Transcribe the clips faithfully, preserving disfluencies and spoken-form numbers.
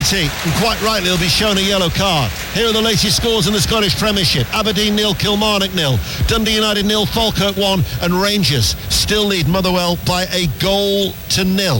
penalty, and quite rightly he'll be shown a yellow card. Here are the latest scores in the Scottish Premiership. Aberdeen nil, Kilmarnock nil, Dundee United nil, Falkirk one, and Rangers still lead Motherwell by a goal to nil.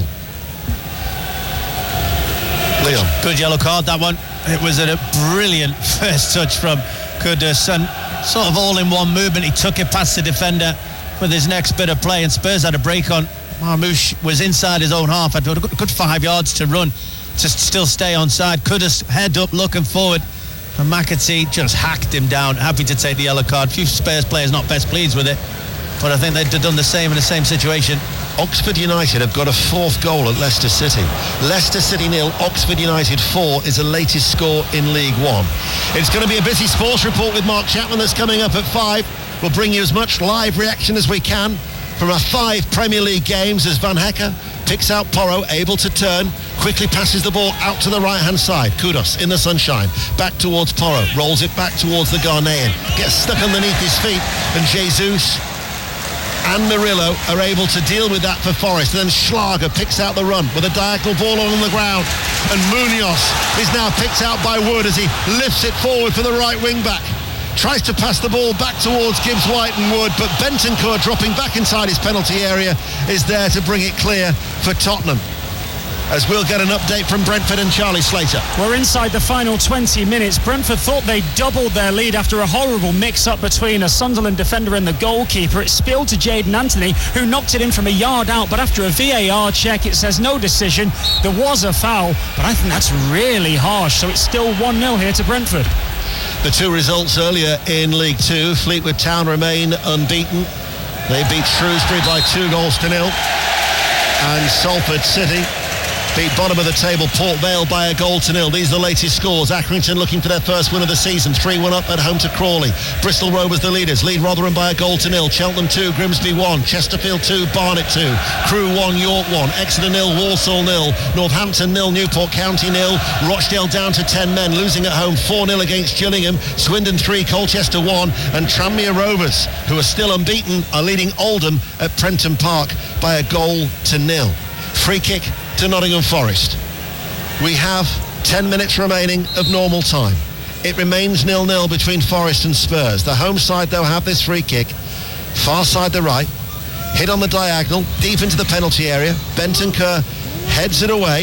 Leon. Good yellow card, that one. It was a brilliant first touch from Kudus, and sort of all in one movement. He took it past the defender with his next bit of play, and Spurs had a break on. Marmoush was inside his own half, had a good five yards to run to still stay onside. Kudus head up looking forward, and McAtee just hacked him down. Happy to take the yellow card. Few Spurs players not best pleased with it, but I think they'd have done the same in the same situation. Oxford United have got a fourth goal at Leicester City. Leicester City nil, Oxford United four is the latest score in League One. It's going to be a busy sports report with Mark Chapman that's coming up at five. We'll bring you as much live reaction as we can from our five Premier League games as Van Hecke picks out Porro, able to turn, quickly passes the ball out to the right-hand side. Kudus in the sunshine, back towards Porro, rolls it back towards the Ghanaian, gets stuck underneath his feet, and Jesus and Murillo are able to deal with that for Forest. And then Schlager picks out the run with a diagonal ball on the ground, and Munoz is now picked out by Wood as he lifts it forward for the right wing back. Tries to pass the ball back towards Gibbs White and Wood, but Bentancur, dropping back inside his penalty area, is there to bring it clear for Tottenham. As we'll get an update from Brentford and Charlie Slater. We're inside the final twenty minutes. Brentford thought they doubled their lead after a horrible mix-up between a Sunderland defender and the goalkeeper. It spilled to Jadon Anthony, who knocked it in from a yard out, but after a V A R check, it says no decision. There was a foul, but I think that's really harsh, so it's still one nil here to Brentford. The two results earlier in League Two, Fleetwood Town remain unbeaten. They beat Shrewsbury by two goals to nil. And Salford City beat bottom of the table Port Vale by a goal to nil. These are the latest scores. Accrington looking for their first win of the season, three one up at home to Crawley. Bristol Rovers the leaders, lead Rotherham by a goal to nil. Cheltenham two, Grimsby one, Chesterfield two, Barnet two, Crewe one, York one, Exeter nil, Walsall nil, Northampton nil, Newport County nil, Rochdale down to ten men, losing at home four nil against Gillingham, Swindon three, Colchester one, and Tranmere Rovers, who are still unbeaten, are leading Oldham at Prenton Park by a goal to nil. Free kick to Nottingham Forest. We have ten minutes remaining of normal time. It remains nil nil between Forest and Spurs. The home side, though, have this free kick. Far side the right. Hit on the diagonal, deep into the penalty area. Bentancur heads it away.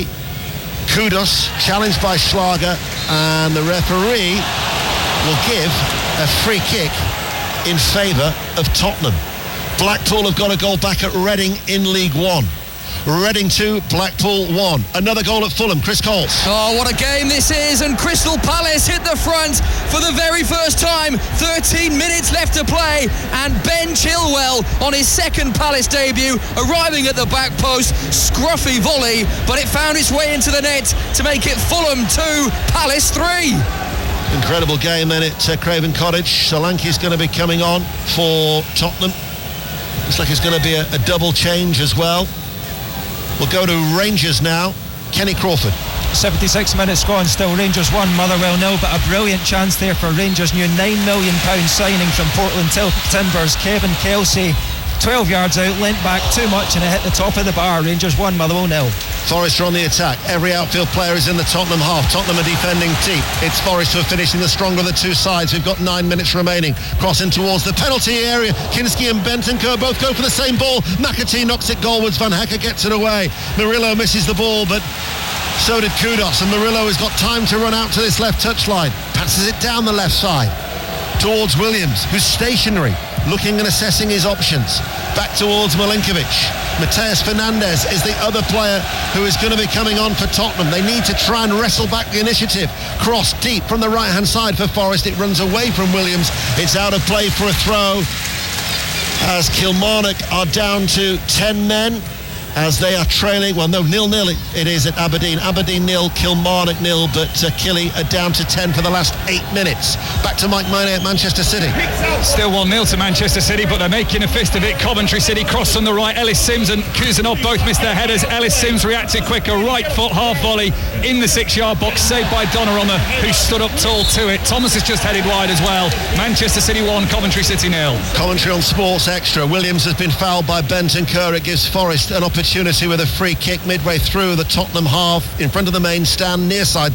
Kudus, challenged by Schlager, and the referee will give a free kick in favour of Tottenham. Blackpool have got a goal back at Reading in League One. Reading two, Blackpool one. Another goal at Fulham, Chris Coles. Oh, what a game this is, and Crystal Palace hit the front for the very first time. thirteen minutes left to play, and Ben Chilwell on his second Palace debut, arriving at the back post. Scruffy volley, but it found its way into the net to make it Fulham two, Palace three. Incredible game then at uh, Craven Cottage. Solanke's going to be coming on for Tottenham. Looks like it's going to be a, a double change as well. We'll go to Rangers now. Kenny Crawford. seventy-six minutes gone, still Rangers one, Motherwell nil, but a brilliant chance there for Rangers' new nine million pounds signing from Portland Timbers, Kevin Kelsey. twelve yards out, leant back too much, and it hit the top of the bar. Rangers one, Motherwell nil. Forest are on the attack. Every outfield player is in the Tottenham half. Tottenham are defending deep. It's Forest who are finishing the stronger of the two sides. We've got nine minutes remaining. Crossing towards the penalty area. Kinski and Bentancur both go for the same ball. McAtee knocks it goalwards. Van Hecke gets it away. Murillo misses the ball, but so did Kudus. And Murillo has got time to run out to this left touchline. Passes it down the left side towards Williams, who's stationary, looking and assessing his options. Back towards Milinkovic. Mateus Fernandes is the other player who is going to be coming on for Tottenham. They need to try and wrestle back the initiative. Cross deep from the right-hand side for Forest. It runs away from Williams. It's out of play for a throw, as Kilmarnock are down to ten men, as they are trailing. Well, no, nil-nil it, it is at Aberdeen. Aberdeen nil, Kilmarnock nil, but uh, Killy are down to ten for the last eight minutes. Back to Mike Maynard at Manchester City. Still one nil to Manchester City, but they're making a fist of it. Coventry City cross on the right. Ellis Sims and Kuzanov both missed their headers. Ellis Sims reacted quick, a right foot half volley in the six-yard box, saved by Donnarumma, who stood up tall to it. Thomas has just headed wide as well. Manchester City one, Coventry City nil. Commentary on Sports Extra. Williams has been fouled by Bentancur. It gives Forest an opportunity with a free kick midway through the Tottenham half in front of the main stand near side